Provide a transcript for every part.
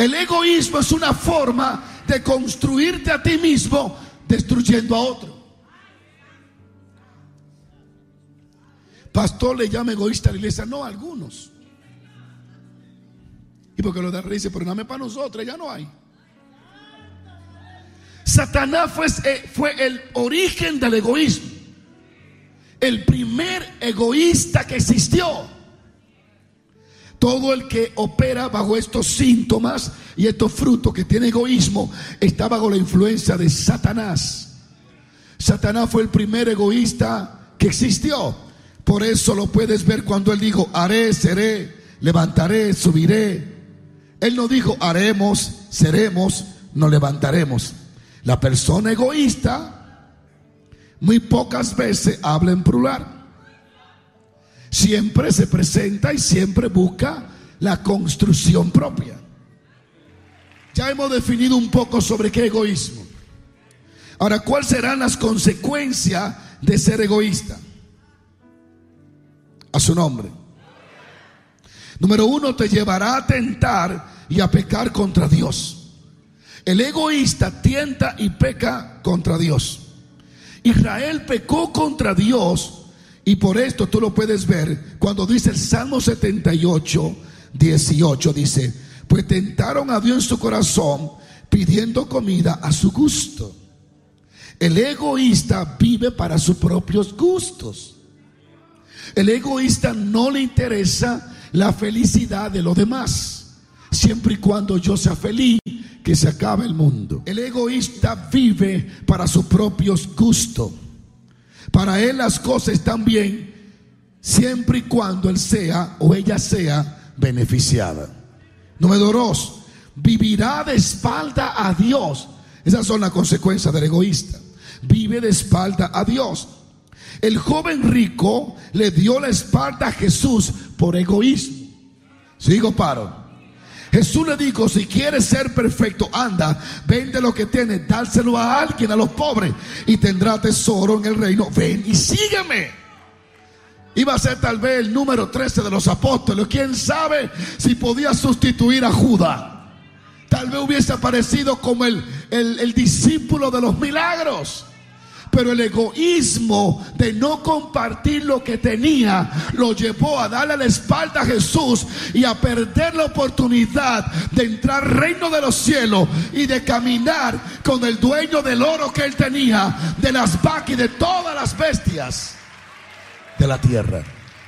El egoísmo es una forma de construirte a ti mismo destruyendo a otro. Pastor le llama egoísta a la iglesia. No, a algunos. Y porque lo da rey dice, pero dame para nosotros, ya no hay. Satanás fue el origen del egoísmo. El primer egoísta que existió. Todo el que opera bajo estos síntomas y estos frutos que tiene egoísmo está bajo la influencia de Satanás. Satanás fue el primer egoísta que existió. Por eso lo puedes ver cuando él dijo: haré, seré, levantaré, subiré. Él no dijo haremos, seremos, nos levantaremos. La persona egoísta muy pocas veces habla en plural. Siempre se presenta y siempre busca la construcción propia. Ya hemos definido un poco sobre qué egoísmo. Ahora, ¿cuáles serán las consecuencias de ser egoísta? A su nombre. Número 1, te llevará a tentar y a pecar contra Dios. El egoísta tienta y peca contra Dios. Israel pecó contra Dios. Y por esto tú lo puedes ver cuando dice el Salmo 78, 18, dice: pues tentaron a Dios en su corazón, pidiendo comida a su gusto. El egoísta vive para sus propios gustos. El egoísta no le interesa la felicidad de los demás, siempre y cuando yo sea feliz, que se acabe el mundo. El egoísta vive para sus propios gustos. Para él las cosas están bien siempre y cuando él sea o ella sea beneficiada. Número 2, vivirá de espalda a Dios. Esas son las consecuencias del egoísta. Vive de espalda a Dios. El joven rico le dio la espalda a Jesús por egoísmo. Sigo paro. Jesús le dijo: si quieres ser perfecto, anda, vende lo que tienes, dárselo a alguien, a los pobres, y tendrá tesoro en el reino. Ven y sígueme. Iba a ser tal vez el número 13 de los apóstoles. Quién sabe si podía sustituir a Judas. Tal vez hubiese aparecido como el discípulo de los milagros. Pero el egoísmo de no compartir lo que tenía lo llevó a darle la espalda a Jesús y a perder la oportunidad de entrar al reino de los cielos y de caminar con el dueño del oro que él tenía, de las vacas y de todas las bestias de la tierra.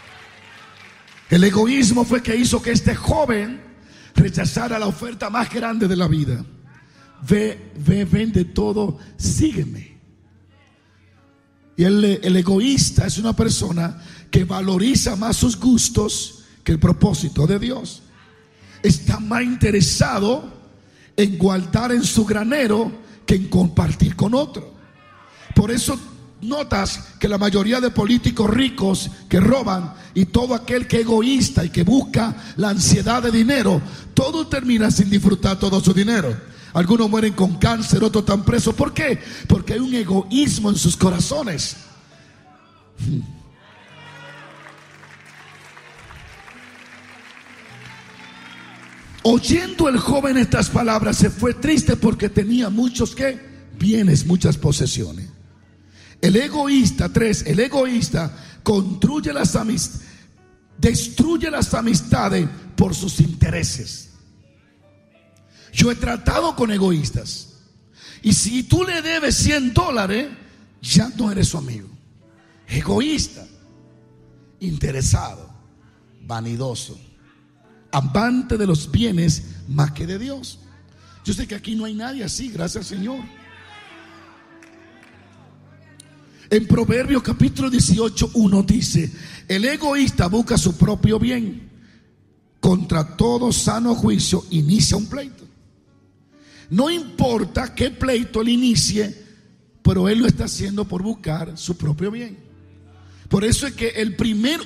El egoísmo fue que hizo que este joven rechazara la oferta más grande de la vida. Vende todo, sígueme. Y el egoísta es una persona que valoriza más sus gustos que el propósito de Dios. Está más interesado en guardar en su granero que en compartir con otro. Por eso notas que la mayoría de políticos ricos que roban y todo aquel que es egoísta y que busca la ansiedad de dinero, todo termina sin disfrutar todo su dinero. Algunos mueren con cáncer, otros están presos. ¿Por qué? Porque hay un egoísmo en sus corazones. Oyendo el joven estas palabras, se fue triste porque tenía muchos bienes, muchas posesiones. El egoísta, 3, el egoísta destruye las amistades por sus intereses. Yo he tratado con egoístas, y si tú le debes $100, ya no eres su amigo. Egoísta, interesado, vanidoso, amante de los bienes más que de Dios. Yo sé que aquí no hay nadie así, gracias al Señor. En Proverbios capítulo 18:1 dice: el egoísta busca su propio bien, contra todo sano juicio inicia un pleito. No importa qué pleito él inicie, pero él lo está haciendo por buscar su propio bien. Por eso es que el primer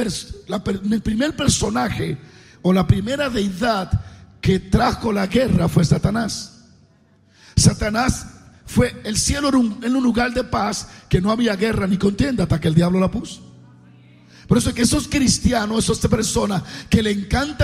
personaje o la primera deidad que trajo la guerra fue Satanás. Satanás fue, el cielo en un lugar de paz, que no había guerra ni contienda hasta que el diablo la puso. Por eso es que esos cristianos, esas personas que le encanta